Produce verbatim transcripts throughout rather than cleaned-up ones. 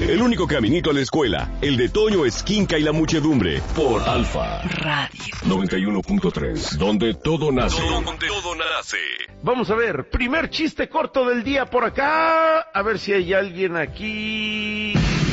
El único caminito a la escuela, el de Toño Esquinca y la muchedumbre, por Alfa Radio noventa y uno punto tres, donde todo nace. Donde todo nace. Vamos a ver, primer chiste corto del día por acá, a ver si hay alguien aquí.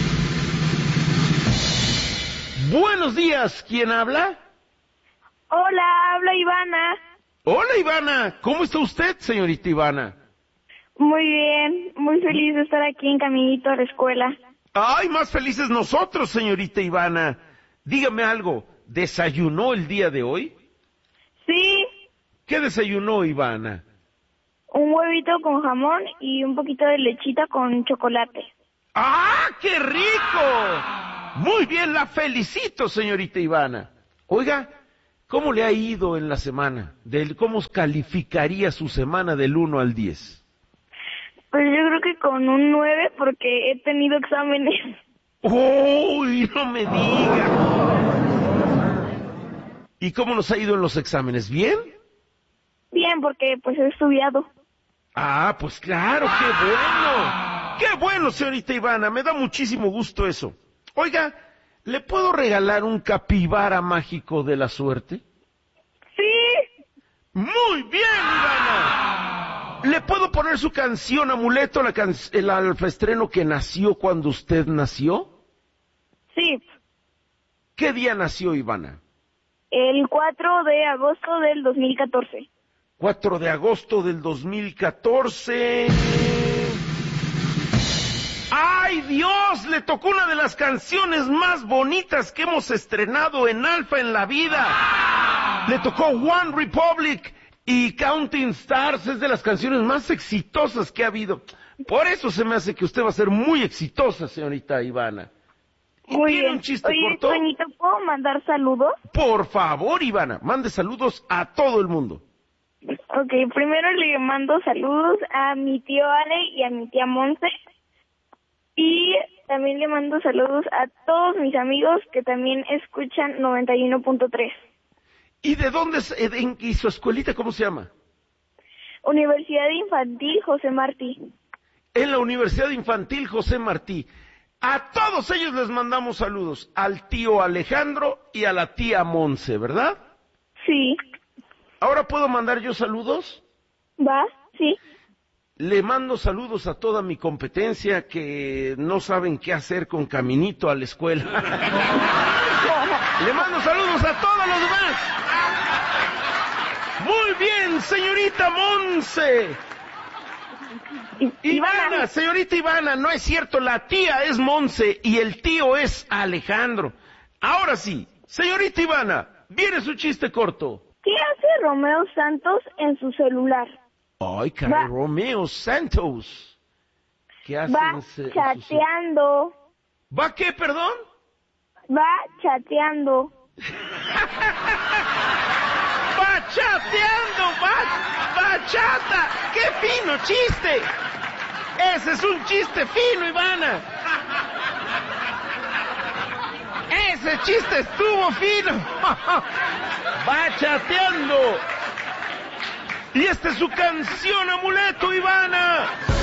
Buenos días, ¿quién habla? Hola, habla Ivana. Hola Ivana, ¿cómo está usted, señorita Ivana? Muy bien, muy feliz de estar aquí en caminito a la escuela. Ay, más felices nosotros, señorita Ivana. Dígame algo, ¿desayunó el día de hoy? Sí. ¿Qué desayunó, Ivana? Un huevito con jamón y un poquito de lechita con chocolate. ¡Ah, qué rico! Muy bien, la felicito, señorita Ivana. Oiga, ¿cómo le ha ido en la semana? Del, ¿Cómo calificaría su semana del uno al diez? Pues yo creo que con un nueve porque he tenido exámenes. ¡Uy, no me diga! ¿Y cómo nos ha ido en los exámenes? ¿Bien? Bien, porque pues he estudiado. Ah, pues claro, qué bueno. ¡Qué bueno, señorita Ivana! Me da muchísimo gusto eso. Oiga, ¿le puedo regalar un capibara mágico de la suerte? Sí. ¡Muy bien, Ivana! ¿Le puedo poner su canción amuleto, la can el alfaestreno que nació cuando usted nació? Sí. ¿Qué día nació, Ivana? El cuatro de agosto del dos mil catorce. cuatro de agosto del dos mil catorce. ¡Ay, Dios! Le tocó una de las canciones más bonitas que hemos estrenado en Alfa en la vida. Le tocó One Republic. Y Counting Stars es de las canciones más exitosas que ha habido. Por eso se me hace que usted va a ser muy exitosa, señorita Ivana. Muy ¿Tiene bien. un chiste Oye, corto? Toñito, ¿puedo mandar saludos? Por favor, Ivana, mande saludos a todo el mundo. Ok, primero le mando saludos a mi tío Ale y a mi tía Monse. Y también le mando saludos a todos mis amigos que también escuchan noventa y uno punto tres. ¿Y de dónde es, en, y su escuelita cómo se llama? Universidad Infantil José Martí. En la Universidad Infantil José Martí. A todos ellos les mandamos saludos, al tío Alejandro y a la tía Monse, ¿verdad? Sí. ¿Ahora puedo mandar yo saludos? ¿Va? Sí. Le mando saludos a toda mi competencia que no saben qué hacer con caminito a la escuela. Le mando saludos a todos los demás. Muy bien, señorita Monse. Ivana, señorita Ivana, no es cierto, la tía es Monse y el tío es Alejandro. Ahora sí, señorita Ivana, viene su chiste corto. ¿Qué hace Romeo Santos en su celular? Ay, caray, Romeo Santos. ¿Qué hace? Va en se, chateando. En su... ¿Va qué, perdón? Va chateando. ¡Va chateando! ¡Va! ¡Bachata! ¡Qué fino chiste! ¡Ese es un chiste fino, Ivana! ¡Ese chiste estuvo fino! ¡Va chateando! Y esta es su canción amuleto, Ivana.